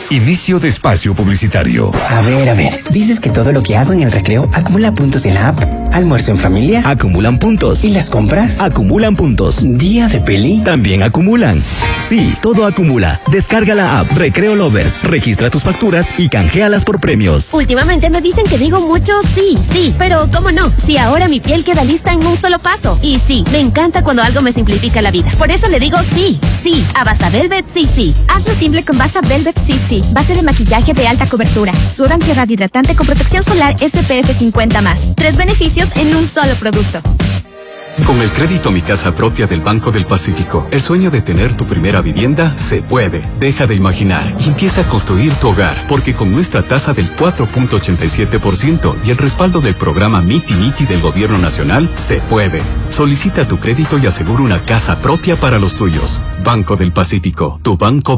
Inicio de espacio publicitario. A ver, dices que todo lo que hago en el recreo acumula puntos en la app. Almuerzo en familia. Acumulan puntos. ¿Y las compras? Acumulan puntos. ¿Día de peli? También acumulan. Sí, todo acumula. Descarga la app Recreo Lovers, registra tus facturas y canjealas por premios. Últimamente me dicen que digo mucho sí, pero ¿cómo no? Si ahora mi piel queda lista en un solo paso. Y sí, me encanta cuando algo me simplifica la vida. Por eso le digo sí a Basta Velvet CC. Hazlo simple con Basta Velvet CC. Base de maquillaje de alta cobertura. Suero antihidratante con protección solar SPF 50+. 3 beneficios en un solo producto. Con el crédito Mi Casa Propia del Banco del Pacífico, el sueño de tener tu primera vivienda se puede. Deja de imaginar y empieza a construir tu hogar, porque con nuestra tasa del 4.87% y el respaldo del programa Miti Miti del Gobierno Nacional, se puede. Solicita tu crédito y asegura una casa propia para los tuyos. Banco del Pacífico, tu banco.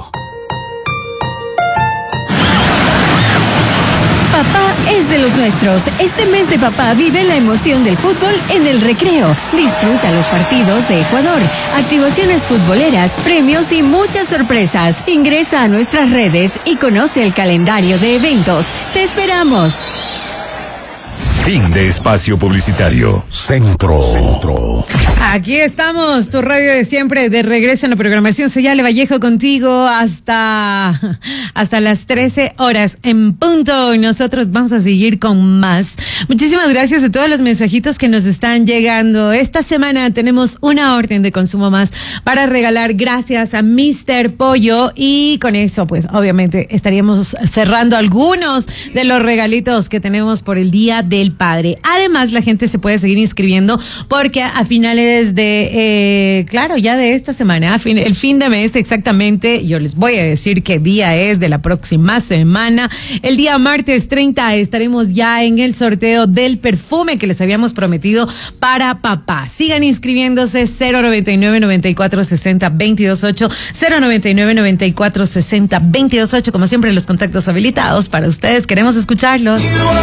Papá es de los nuestros. Este mes de papá vive la emoción del fútbol en el recreo. Disfruta los partidos de Ecuador, activaciones futboleras, premios y muchas sorpresas. Ingresa a nuestras redes y conoce el calendario de eventos. ¡Te esperamos! Fin de espacio publicitario. Centro. Aquí estamos, tu radio de siempre, de regreso en la programación. Soy Ale Vallejo contigo hasta las 13 horas en punto. Y nosotros vamos a seguir con más. Muchísimas gracias a todos los mensajitos que nos están llegando. Esta semana tenemos una orden de consumo más para regalar gracias a Mr. Pollo. Y con eso, pues, obviamente, estaríamos cerrando algunos de los regalitos que tenemos por el Día del Padre. Además, la gente se puede seguir inscribiendo porque a finales de, ya de esta semana, el fin de mes exactamente, yo les voy a decir qué día es de la próxima semana. El día martes 30 estaremos ya en el sorteo del perfume que les habíamos prometido para papá. Sigan inscribiéndose 099-9460-228, 099-9460-228. Como siempre, los contactos habilitados para ustedes. Queremos escucharlos.